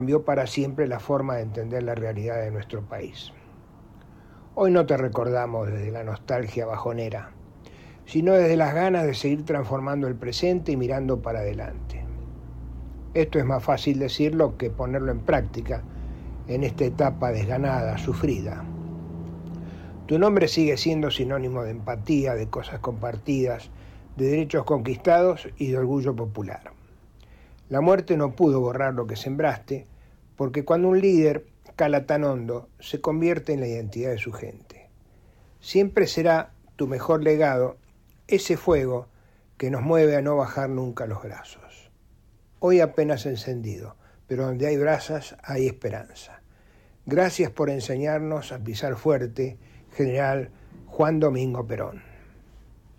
Cambió para siempre la forma de entender la realidad de nuestro país. Hoy no te recordamos desde la nostalgia bajonera, sino desde las ganas de seguir transformando el presente y mirando para adelante. Esto es más fácil decirlo que ponerlo en práctica en esta etapa desganada, sufrida. Tu nombre sigue siendo sinónimo de empatía, de cosas compartidas, de derechos conquistados y de orgullo popular. La muerte no pudo borrar lo que sembraste, porque cuando un líder cala tan hondo, se convierte en la identidad de su gente. Siempre será tu mejor legado ese fuego que nos mueve a no bajar nunca los brazos. Hoy apenas encendido, pero donde hay brasas hay esperanza. Gracias por enseñarnos a pisar fuerte, General Juan Domingo Perón.